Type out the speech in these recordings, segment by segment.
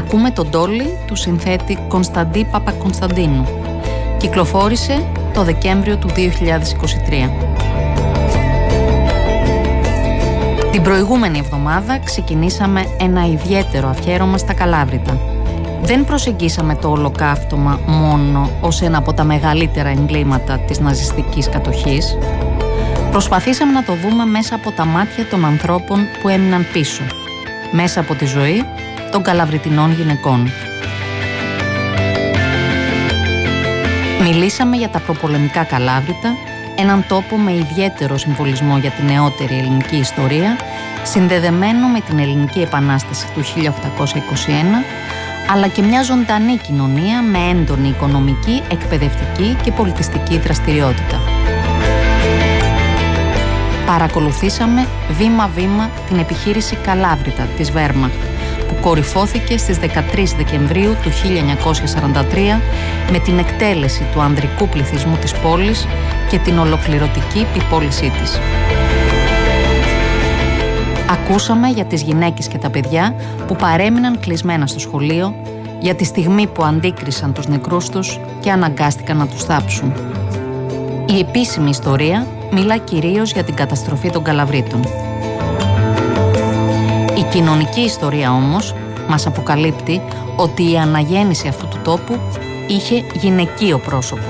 Ακούμε τον Ντόλι του συνθέτη Κωνσταντί Παπακωνσταντίνου. Κυκλοφόρησε το Δεκέμβριο του 2023. Την προηγούμενη εβδομάδα ξεκινήσαμε ένα ιδιαίτερο αφιέρωμα στα Καλάβρητα. Δεν προσεγγίσαμε το ολοκαύτωμα μόνο ως ένα από τα μεγαλύτερα εγκλήματα της ναζιστικής κατοχής. Προσπαθήσαμε να το δούμε μέσα από τα μάτια των ανθρώπων που έμειναν πίσω, μέσα από τη ζωή των καλαβριτινών γυναικών. Μιλήσαμε για τα προπολεμικά Καλάβρητα, έναν τόπο με ιδιαίτερο συμβολισμό για την νεότερη ελληνική ιστορία, συνδεδεμένο με την Ελληνική Επανάσταση του 1821, αλλά και μια ζωντανή κοινωνία με έντονη οικονομική, εκπαιδευτική και πολιτιστική δραστηριότητα. Παρακολουθήσαμε βήμα-βήμα την επιχείρηση Καλάβρητα της Βέρμαχτ, που κορυφώθηκε στις 13 Δεκεμβρίου του 1943 με την εκτέλεση του ανδρικού πληθυσμού της πόλης και την ολοκληρωτική επιπόλησή της. Ακούσαμε για τις γυναίκες και τα παιδιά που παρέμειναν κλεισμένα στο σχολείο, για τη στιγμή που αντίκρισαν τους νεκρούς τους και αναγκάστηκαν να τους θάψουν. Η επίσημη ιστορία μιλά κυρίως για την καταστροφή των Καλαβρίτων. Η κοινωνική ιστορία όμως μας αποκαλύπτει ότι η αναγέννηση αυτού του τόπου είχε γυναικείο πρόσωπο.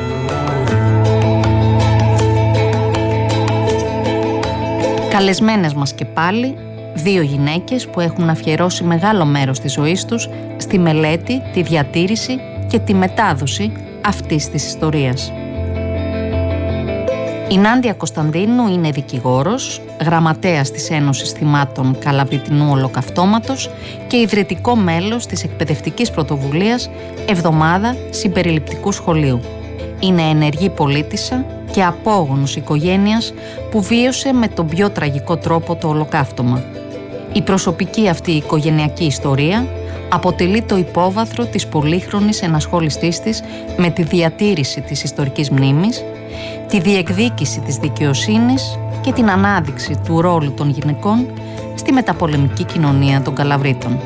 Καλεσμένες μας και πάλι δύο γυναίκες που έχουν αφιερώσει μεγάλο μέρος της ζωής τους στη μελέτη, τη διατήρηση και τη μετάδοση αυτής της ιστορίας. Η Νάντια Κωνσταντίνου είναι δικηγόρος, γραμματέας της Ένωσης Θυμάτων Καλαβριτινού Ολοκαυτώματος και ιδρυτικό μέλος της εκπαιδευτικής πρωτοβουλίας Εβδομάδα Συμπεριληπτικού Σχολείου. Είναι ενεργή πολίτισσα και απόγονος οικογένειας που βίωσε με τον πιο τραγικό τρόπο το ολοκαύτωμα. Η προσωπική αυτή οικογενειακή ιστορία αποτελεί το υπόβαθρο της πολύχρονης ενασχόλησής της με τη διατήρηση της ιστορικής μνήμης, τη διεκδίκηση της δικαιοσύνης και την ανάδειξη του ρόλου των γυναικών στη μεταπολεμική κοινωνία των Καλαβρίτων.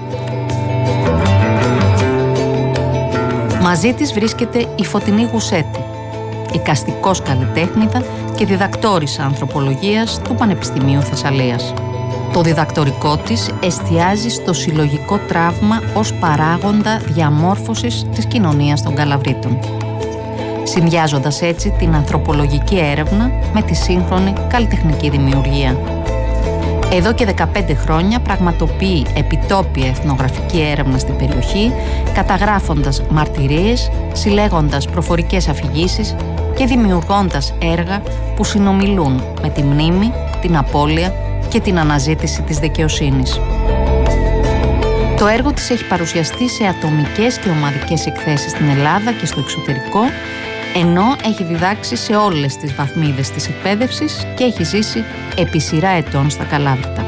Μαζί της βρίσκεται η Φωτεινή Γουσέτη, εικαστικός καλλιτέχνηδα και διδακτόρισα ανθρωπολογίας του Πανεπιστημίου Θεσσαλίας. Το διδακτορικό της εστιάζει στο συλλογικό τραύμα ως παράγοντα διαμόρφωσης της κοινωνίας των Καλαβρίτων, συνδυάζοντας έτσι την ανθρωπολογική έρευνα με τη σύγχρονη καλλιτεχνική δημιουργία. Εδώ και 15 χρόνια πραγματοποιεί επιτόπια εθνογραφική έρευνα στην περιοχή, καταγράφοντας μαρτυρίες, συλλέγοντας προφορικές αφηγήσεις και δημιουργώντας έργα που συνομιλούν με τη μνήμη, την απώλεια και την αναζήτηση της δικαιοσύνης. Το έργο της έχει παρουσιαστεί σε ατομικές και ομαδικές εκθέσεις στην Ελλάδα και στο εξωτερικό, ενώ έχει διδάξει σε όλες τις βαθμίδες της εκπαίδευσης και έχει ζήσει επί σειρά ετών στα Καλάβρητα.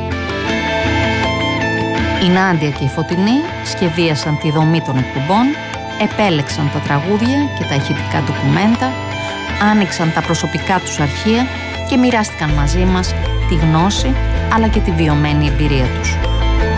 Η Νάντια και η Φωτεινή σχεδίασαν τη δομή των εκπομπών, επέλεξαν τα τραγούδια και τα ηχητικά ντοκουμέντα, άνοιξαν τα προσωπικά τους αρχεία και μοιράστηκαν μαζί μας τη γνώση αλλά και τη βιωμένη εμπειρία τους.